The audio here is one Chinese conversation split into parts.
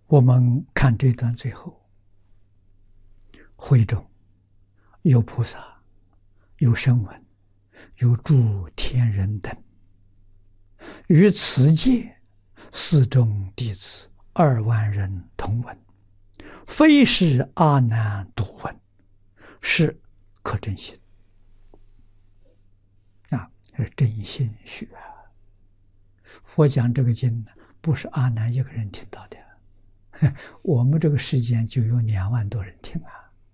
我们看这段最后，会中有菩萨，有声闻，有诸天人等，于此界四众弟子2万人同闻，非是阿难独闻，是可真心啊，真心许啊！佛讲这个经呢，不是阿难一个人听到的，我们这个世间就有2万多人听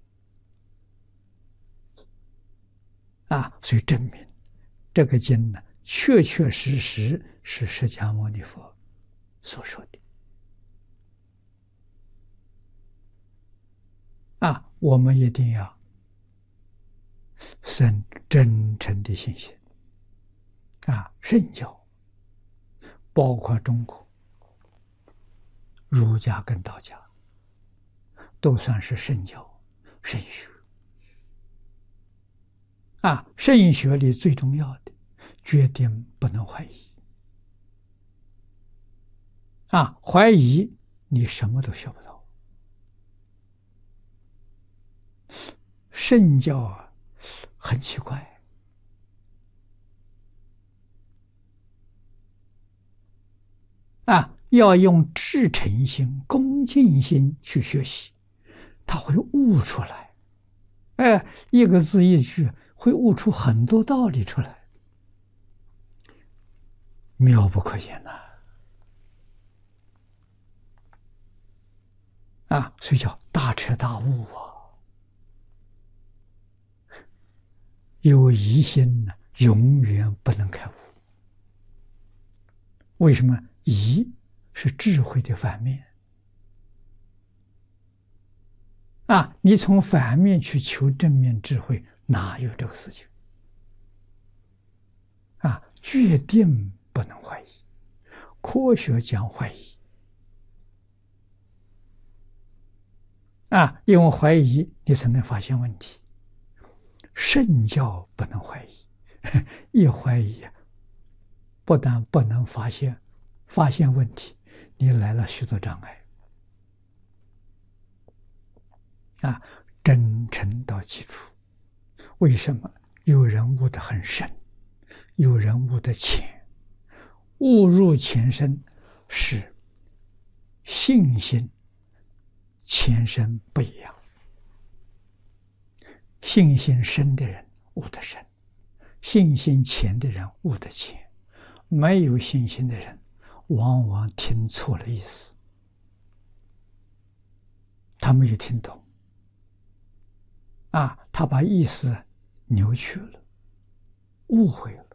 所以证明这个经呢，确确实实是释迦牟尼佛所说的我们一定要生真诚的信心圣教包括中国儒家跟道家都算是圣教圣学圣学里最重要的决定不能怀疑怀疑你什么都学不到。圣教很奇怪要用至诚心恭敬心去学习，他会悟出来一个字一句会悟出很多道理出来，妙不可言所以叫大彻大悟有疑心永远不能开悟。为什么？疑是智慧的反面你从反面去求正面智慧，哪有这个事情决定不能怀疑。科学讲怀疑因为怀疑你才能发现问题，圣教不能怀疑一怀疑不但不能发现问题，你来了许多障碍真诚到基础。为什么？有人悟得很深，有人悟得浅，悟入浅深是信心浅深不一样。信心深的人悟得深，信心浅的人悟得浅。没有信心的人往往听错了意思，他没有听懂他把意思扭曲了，误会了